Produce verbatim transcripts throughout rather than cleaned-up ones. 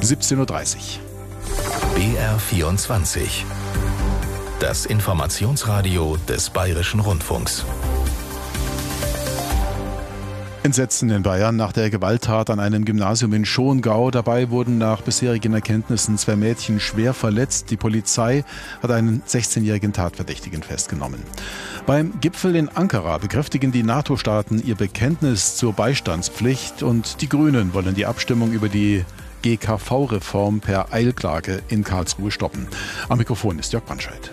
siebzehn Uhr dreißig. B R vierundzwanzig. Das Informationsradio des Bayerischen Rundfunks. Entsetzen in Bayern nach der Gewalttat an einem Gymnasium in Schongau. Dabei wurden nach bisherigen Erkenntnissen zwei Mädchen schwer verletzt. Die Polizei hat einen sechzehnjährigen Tatverdächtigen festgenommen. Beim Gipfel in Ankara bekräftigen die NATO-Staaten ihr Bekenntnis zur Beistandspflicht und die Grünen wollen die Abstimmung über die G K V-Reform per Eilklage in Karlsruhe stoppen. Am Mikrofon ist Jörg Brandscheid.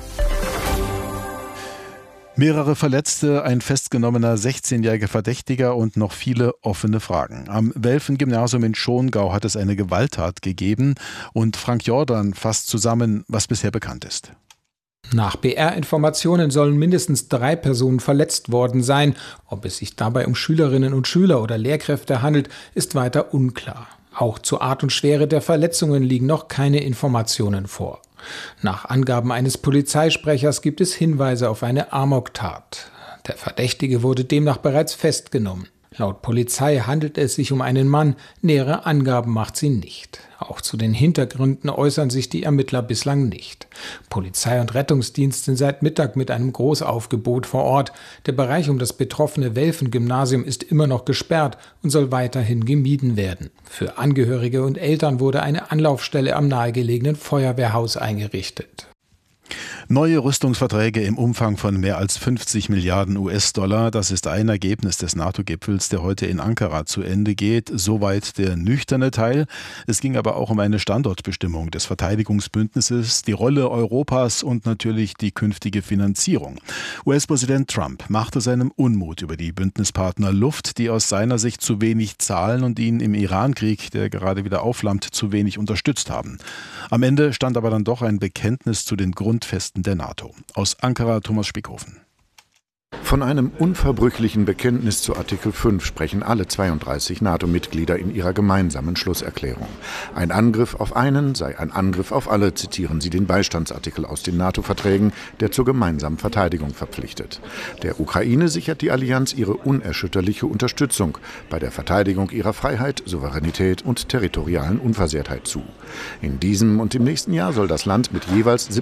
Mehrere Verletzte, ein festgenommener sechzehnjähriger Verdächtiger und noch viele offene Fragen. Am Welfen-Gymnasium in Schongau hat es eine Gewalttat gegeben und Frank Jordan fasst zusammen, was bisher bekannt ist. Nach B R-Informationen sollen mindestens drei Personen verletzt worden sein. Ob es sich dabei um Schülerinnen und Schüler oder Lehrkräfte handelt, ist weiter unklar. Auch zur Art und Schwere der Verletzungen liegen noch keine Informationen vor. Nach Angaben eines Polizeisprechers gibt es Hinweise auf eine Amoktat. Der Verdächtige wurde demnach bereits festgenommen. Laut Polizei handelt es sich um einen Mann, nähere Angaben macht sie nicht. Auch zu den Hintergründen äußern sich die Ermittler bislang nicht. Polizei und Rettungsdienst sind seit Mittag mit einem Großaufgebot vor Ort. Der Bereich um das betroffene Welfen-Gymnasium ist immer noch gesperrt und soll weiterhin gemieden werden. Für Angehörige und Eltern wurde eine Anlaufstelle am nahegelegenen Feuerwehrhaus eingerichtet. Neue Rüstungsverträge im Umfang von mehr als fünfzig Milliarden U S-Dollar. Das ist ein Ergebnis des NATO-Gipfels, der heute in Ankara zu Ende geht. Soweit der nüchterne Teil. Es ging aber auch um eine Standortbestimmung des Verteidigungsbündnisses, die Rolle Europas und natürlich die künftige Finanzierung. U S-Präsident Trump machte seinem Unmut über die Bündnispartner Luft, die aus seiner Sicht zu wenig zahlen und ihn im Iran-Krieg, der gerade wieder aufflammt, zu wenig unterstützt haben. Am Ende stand aber dann doch ein Bekenntnis zu den Grundfesten der NATO. Aus Ankara Thomas Spickhofen. Von einem unverbrüchlichen Bekenntnis zu Artikel fünf sprechen alle zweiunddreißig NATO-Mitglieder in ihrer gemeinsamen Schlusserklärung. Ein Angriff auf einen sei ein Angriff auf alle, zitieren sie den Beistandsartikel aus den NATO-Verträgen, der zur gemeinsamen Verteidigung verpflichtet. Der Ukraine sichert die Allianz ihre unerschütterliche Unterstützung bei der Verteidigung ihrer Freiheit, Souveränität und territorialen Unversehrtheit zu. In diesem und im nächsten Jahr soll das Land mit jeweils